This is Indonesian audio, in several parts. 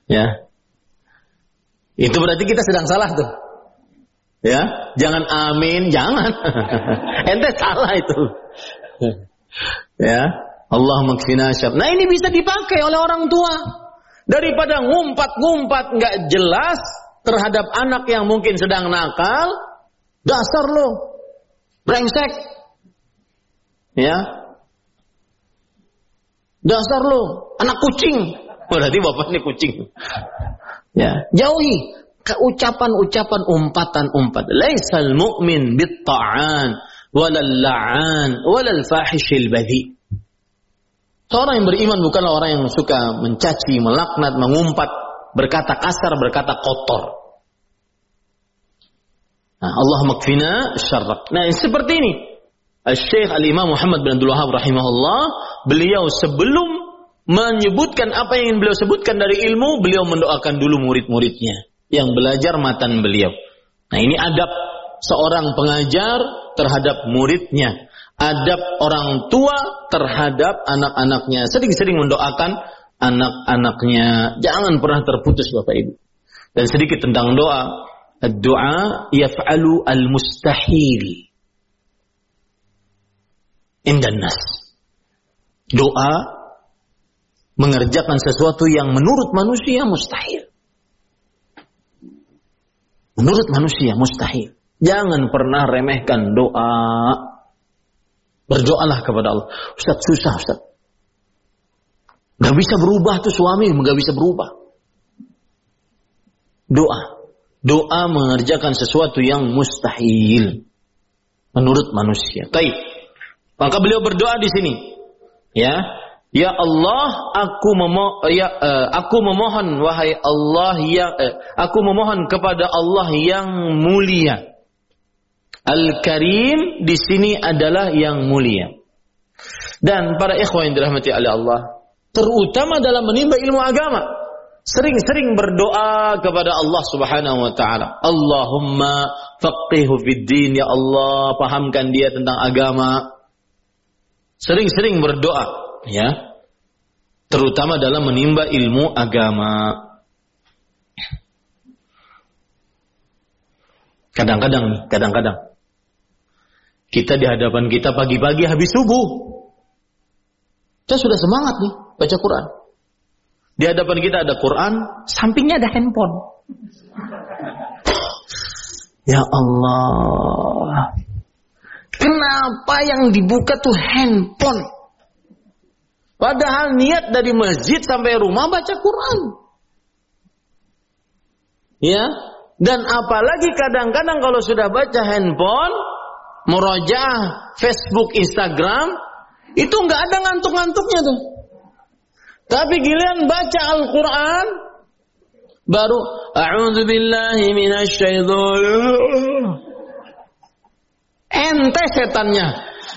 Ya. Itu berarti kita sedang salah tuh. Ya, jangan amin, jangan. Ente salah itu. Ya, Allahumma kfina syarr. Nah, ini bisa dipakai oleh orang tua. Daripada ngumpat-ngumpat nggak jelas terhadap anak yang mungkin sedang nakal, dasar lo, brengsek. Ya. Dasar lo, anak kucing. Berarti bapaknya kucing. Ya, jauhi ucapan-ucapan umpatan-umpatan. Laisal mu'min bit-ta'an walal la'an walal fahishil badhi. Seorang yang beriman bukanlah orang yang suka mencaci, melaknat, mengumpat, berkata kasar, berkata kotor. Nah, Allah makfina syarrak. Nah, seperti ini. Syekh Al-Imam Muhammad bin Abdul Wahhab rahimahullah, beliau sebelum menyebutkan apa yang ingin beliau sebutkan dari ilmu, beliau mendoakan dulu murid-muridnya yang belajar matan beliau. Nah, ini adab seorang pengajar terhadap muridnya, adab orang tua terhadap anak-anaknya. Sering-sering mendoakan anak-anaknya. Jangan pernah terputus Bapak Ibu. Dan sedikit tentang doa. Doa yaf'alu al-mustahil indan nas. Doa mengerjakan sesuatu yang menurut manusia mustahil. Menurut manusia mustahil. Jangan pernah remehkan doa. Berdoalah kepada Allah. Ustaz, susah Ustaz. Gak bisa berubah tuh suami, gak bisa berubah. Doa. Doa mengerjakan sesuatu yang mustahil. Menurut manusia. Baik. Maka beliau berdoa di sini. Ya. Ya Allah, aku memohon wahai Allah aku memohon kepada Allah yang mulia. Al-Karim di sini adalah yang mulia. Dan para ikhwan yang dirahmati oleh Allah, terutama dalam menimba ilmu agama, sering-sering berdoa kepada Allah Subhanahu wa taala. Allahumma faqihhu fid din, ya Allah, pahamkan dia tentang agama. Sering-sering berdoa. Ya, terutama dalam menimba ilmu agama. Kadang-kadang kita di hadapan kita pagi-pagi habis subuh, kita sudah semangat nih baca Quran. Di hadapan kita ada Quran, sampingnya ada handphone. Ya Allah, kenapa yang dibuka tuh handphone? Padahal niat dari masjid sampai rumah baca Quran. Ya, dan apalagi kadang-kadang kalau sudah baca handphone, murojaah Facebook, Instagram, itu nggak ada ngantuk-ngantuknya tuh. Tapi giliran baca Al-Quran, baru a'udzubillahi minasyaitonir. Ente setannya.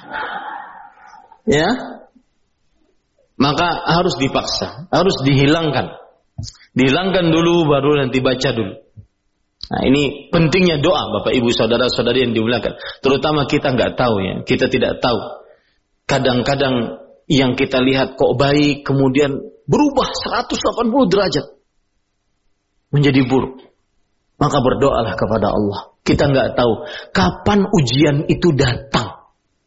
Ya. Maka harus dipaksa, harus dihilangkan. Dihilangkan dulu, baru nanti baca dulu. Nah, ini pentingnya doa, Bapak Ibu saudara-saudari yang dimuliakan. Terutama kita nggak tahu ya, kita tidak tahu. Kadang-kadang yang kita lihat kok baik, kemudian berubah 180 derajat. Menjadi buruk. Maka berdoalah kepada Allah. Kita nggak tahu kapan ujian itu datang.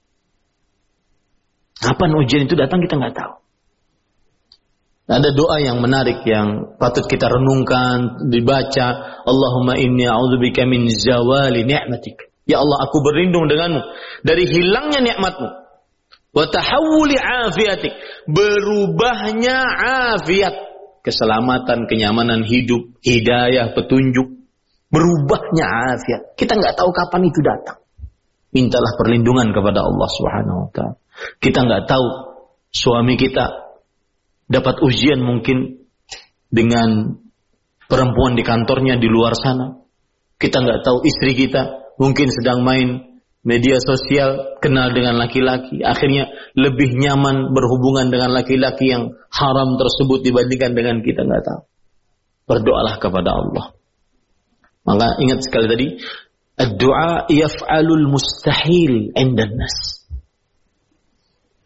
Kapan ujian itu datang kita nggak tahu. Ada doa yang menarik yang patut kita renungkan, dibaca. Allahumma inni a'udzubika min zawali ni'matik. Ya Allah, aku berlindung denganmu dari hilangnya nikmatmu. Wa tahawuli afiatik. Berubahnya afiat. Keselamatan, kenyamanan hidup, hidayah, petunjuk. Berubahnya afiat. Kita nggak tahu kapan itu datang. Mintalah perlindungan kepada Allah Subhanahu wa ta'ala. Kita nggak tahu suami kita dapat ujian mungkin dengan perempuan di kantornya di luar sana. Kita nggak tahu istri kita mungkin sedang main media sosial, kenal dengan laki-laki, akhirnya lebih nyaman berhubungan dengan laki-laki yang haram tersebut dibandingkan dengan kita, nggak tahu. Berdoalah kepada Allah. Maka ingat sekali tadi, ad-du'a yaf'alul mustahil 'indan nas.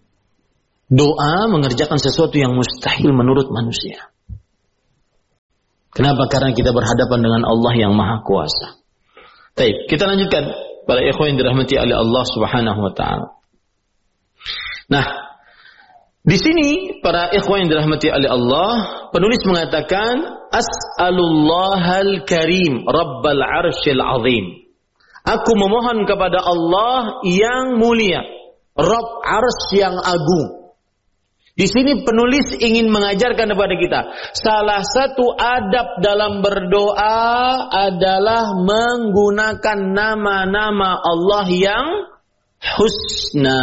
Doa mengerjakan sesuatu yang mustahil menurut manusia. Kenapa? Karena kita berhadapan dengan Allah yang Maha Kuasa. Baik, kita lanjutkan para ikhwan yang dirahmati oleh Allah Subhanahu wa taala. Nah, di sini para ikhwan yang dirahmati oleh Allah, penulis mengatakan as'alullahal karim rabbal arsyil azim. Aku memohon kepada Allah yang mulia, Rabb arsy yang agung. Di sini penulis ingin mengajarkan kepada kita, salah satu adab dalam berdoa adalah menggunakan nama-nama Allah yang husna.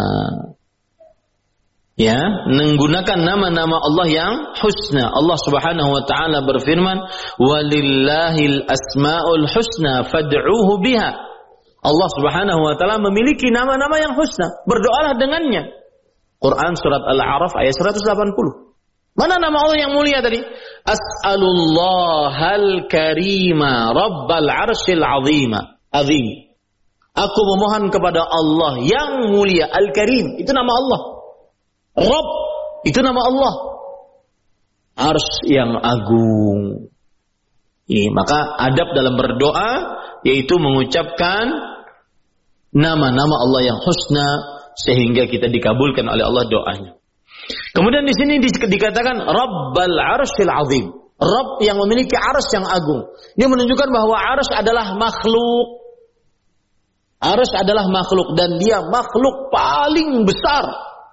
Ya, menggunakan nama-nama Allah yang husna. Allah Subhanahu wa taala berfirman, "Walillahil asmaul husna fad'uuhu biha." Allah Subhanahu wa taala memiliki nama-nama yang husna, berdoalah dengannya. Quran surat Al-A'raf ayat 180. Mana nama Allah yang mulia tadi? As'alullahal karima rabbal arsyil azim. Aku memohon kepada Allah yang mulia, Al-Karim, itu nama Allah. Rabb, itu nama Allah. Arsy yang agung. Maka adab dalam berdoa yaitu mengucapkan nama-nama Allah yang husna sehingga kita dikabulkan oleh Allah doanya. Kemudian di sini dikatakan Rabbal Arsyil Azim. Rabb yang memiliki arsy yang agung. Ini menunjukkan bahwa arsy adalah makhluk. Arsy adalah makhluk dan dia makhluk paling besar.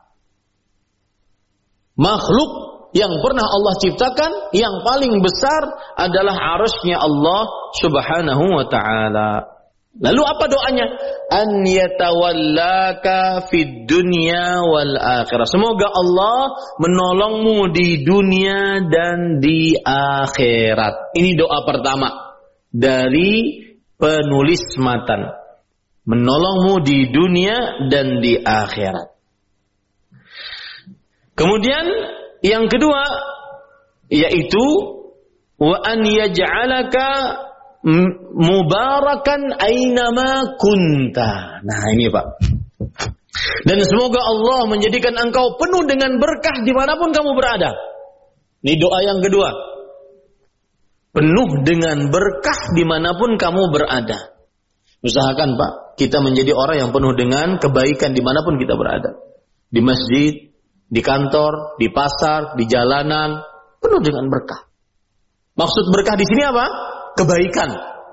Makhluk yang pernah Allah ciptakan yang paling besar adalah arsy-Nya Allah Subhanahu wa taala. Lalu apa doanya? An yatawallaka fid dunya wal akhirah. Semoga Allah menolongmu di dunia dan di akhirat. Ini doa pertama dari penulis matan. Menolongmu di dunia dan di akhirat. Kemudian yang kedua yaitu wa an yaj'alaka mubarakan ainama kunta. Nah ini Pak. Dan semoga Allah menjadikan engkau penuh dengan berkah dimanapun kamu berada. Ini doa yang kedua. Penuh dengan berkah dimanapun kamu berada. Usahakan Pak, kita menjadi orang yang penuh dengan kebaikan dimanapun kita berada. Di masjid, di kantor, di pasar, di jalanan, penuh dengan berkah. Maksud berkah di sini apa? Kebaikan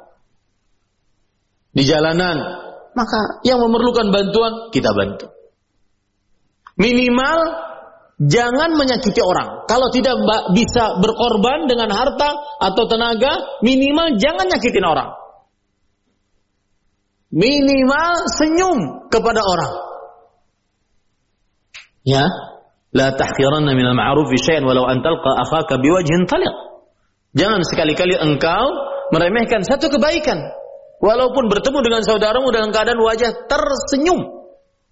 di jalanan, maka yang memerlukan bantuan kita bantu. Minimal jangan menyakiti orang. Kalau tidak bisa berkorban dengan harta atau tenaga, minimal jangan nyakitin orang. Minimal senyum kepada orang. Ya, la tahqiranna minal ma'ruf syai'an walau an talqa akhaka biwajhin taliq. Jangan sekali-kali engkau meremehkan satu kebaikan. Walaupun bertemu dengan saudaramu dalam keadaan wajah tersenyum.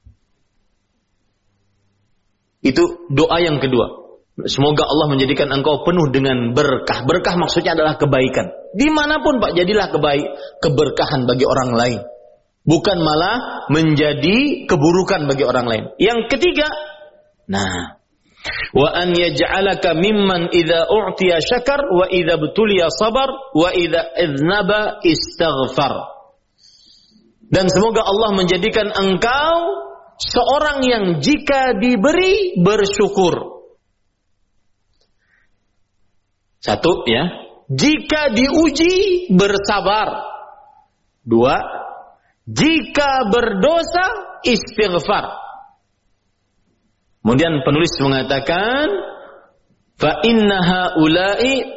Itu doa yang kedua. Semoga Allah menjadikan engkau penuh dengan berkah. Berkah maksudnya adalah kebaikan. Dimanapun Pak, jadilah keberkahan bagi orang lain. Bukan malah menjadi keburukan bagi orang lain. Yang ketiga, wa an yaj'alaka mimman idza u'tiya syakar wa idza butuliya sabar wa idza idznaba istaghfar. Dan semoga Allah menjadikan engkau seorang yang jika diberi bersyukur. Satu ya, jika diuji bersabar. Dua, jika berdosa istighfar. Kemudian penulis mengatakan fa inna haula'i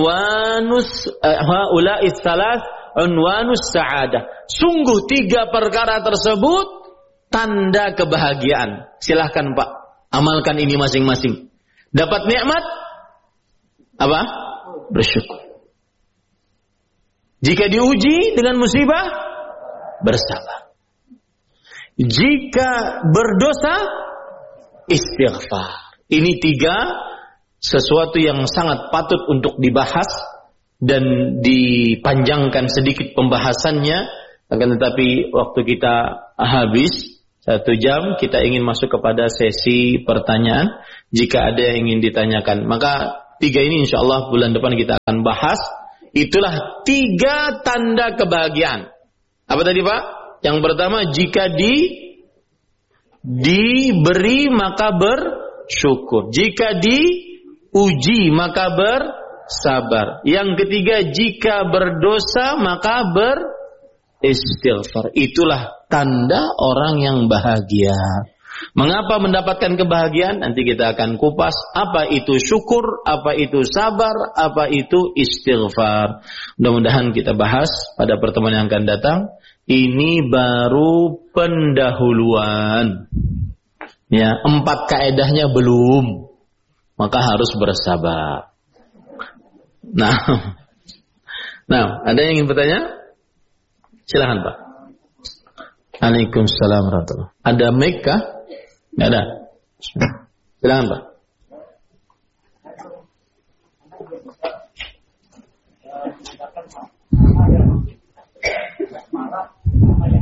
salas unwanus sa'adah. Sungguh tiga perkara tersebut tanda kebahagiaan. Silahkan Pak, amalkan ini masing-masing. Dapat nikmat apa? Bersyukur. Jika diuji dengan musibah, bersabar. Jika berdosa, istighfar. Ini tiga sesuatu yang sangat patut untuk dibahas dan dipanjangkan sedikit pembahasannya. Akan tetapi waktu kita habis 1 jam, kita ingin masuk kepada sesi pertanyaan. Jika ada yang ingin ditanyakan, maka 3 ini insyaallah bulan depan kita akan bahas. Itulah 3 tanda kebahagiaan. Apa tadi Pak? Yang pertama, jika diberi maka bersyukur. Jika diuji maka bersabar. Yang ketiga, jika berdosa maka beristighfar. Itulah tanda orang yang bahagia. Mengapa mendapatkan kebahagiaan? Nanti kita akan kupas apa itu syukur, apa itu sabar, apa itu istighfar. Mudah-mudahan kita bahas pada pertemuan yang akan datang. Ini baru pendahuluan. Ya, 4 kaedahnya belum. Maka harus bersabar. Nah, ada yang ingin bertanya? Silakan Pak. Waalaikumsalam warahmatullahi wabarakatuh. Ada mic kah? Tidak ada. Silakan Pak.